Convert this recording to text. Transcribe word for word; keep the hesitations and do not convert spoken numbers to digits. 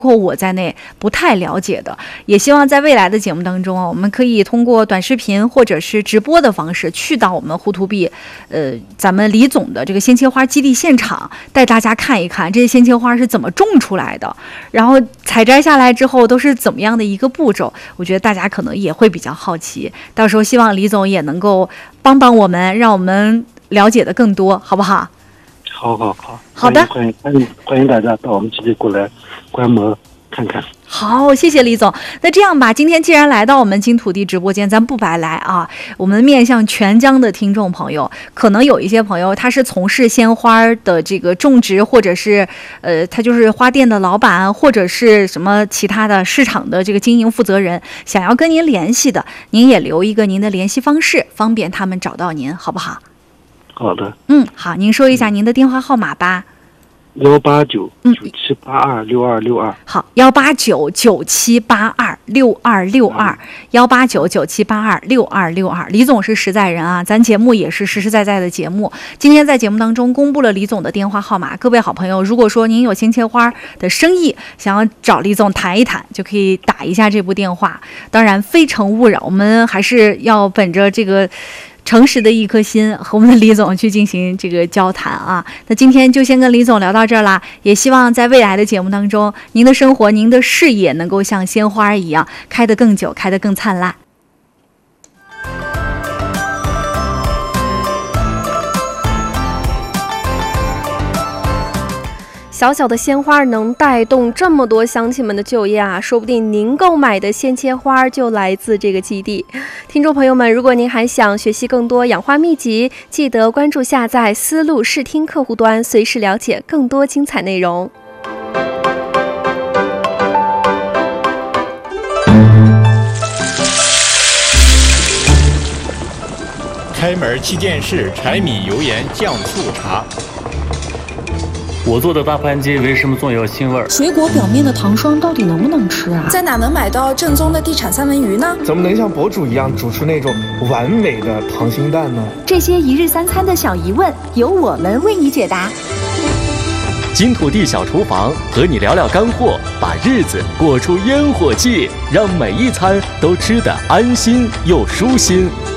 包括我在内不太了解的，也希望在未来的节目当中啊，我们可以通过短视频或者是直播的方式去到我们呼图币，呃，咱们李总的这个鲜切花基地现场，带大家看一看这些鲜切花是怎么种出来的，然后采摘下来之后都是怎么样的一个步骤，我觉得大家可能也会比较好奇。到时候希望李总也能够帮帮我们，让我们了解的更多，好不好？ 好好好， 好的， 欢迎欢迎欢迎大家到我们基地过来观摩看看。 好，谢谢李总。那这样吧，今天既然来到我们金土地直播间，咱不白来啊。我们面向全疆的听众朋友，可能有一些朋友他是从事鲜花的这个种植，或者是呃，他就是花店的老板，或者是什么其他的市场的这个经营负责人，想要跟您联系的，您也留一个您的联系方式，方便他们找到您，好不好？ 好的。 嗯，好，您说一下您的电话号码吧。 幺八九九七八二六二六二。 好，幺八九九七八二六二六二，幺八九九七八二六二六二。李总是实在人啊，咱节目也是实实在在的节目。今天在节目当中公布了李总的电话号码，各位好朋友，如果说您有鲜切花的生意，想要找李总谈一谈，就可以打一下这部电话。当然，非诚勿扰，我们还是要本着这个诚实的一颗心和我们的李总去进行这个交谈啊。那今天就先跟李总聊到这儿啦，也希望在未来的节目当中，您的生活您的事业能够像鲜花一样开得更久，开得更灿烂。 小小的鲜花能带动这么多乡亲们的就业啊，说不定您购买的鲜切花就来自这个基地。听众朋友们，如果您还想学习更多养花秘籍，记得关注下载思路视听客户端，随时了解更多精彩内容。 开门七件事：柴米油盐酱醋茶。 我做的大盘鸡为什么总有腥味儿？ 水果表面的糖霜到底能不能吃啊？ 在哪能买到正宗的地产三文鱼呢？ 怎么能像博主一样煮出那种完美的溏心蛋呢？ 这些一日三餐的小疑问，由我们为你解答。 金土地小厨房和你聊聊干货，把日子过出烟火气，让每一餐都吃得安心又舒心。